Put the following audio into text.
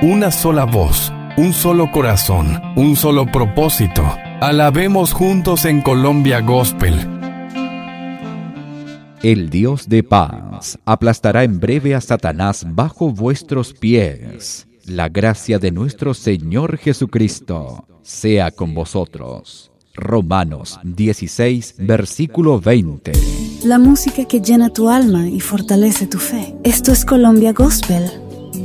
una sola voz, un solo corazón, un solo propósito. Alabemos juntos en Colombia Gospel. El Dios de paz aplastará en breve a Satanás bajo vuestros pies. La gracia de nuestro Señor Jesucristo sea con vosotros. Romanos 16, versículo 20. La música que llena tu alma y fortalece tu fe. Esto es Colombia Gospel